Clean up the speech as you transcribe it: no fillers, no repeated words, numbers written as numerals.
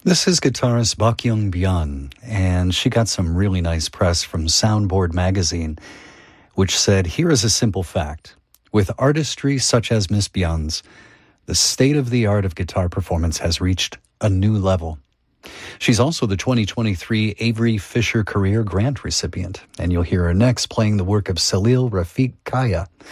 This is guitarist Baekhyun Byun, and she got some really nice press from Soundboard magazine, which said, "Here is a simple fact. With artistry such as Miss Byun's, the state of the art of guitar performance has reached a new level." She's also the 2023 Avery Fisher Career Grant recipient, and you'll hear her next playing the work of Salil Rafiq Kaya.